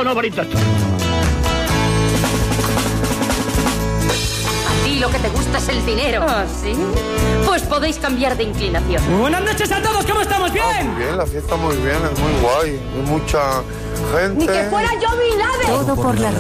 o no, Barito? Lo que te gusta es el dinero. ¿Ah, sí? Pues podéis cambiar de inclinación. Muy buenas noches a todos, ¿cómo estamos? ¿Bien? Muy bien, la fiesta muy bien, es muy guay. Hay mucha gente. Ni que fuera yo Bin Laden. Todo por la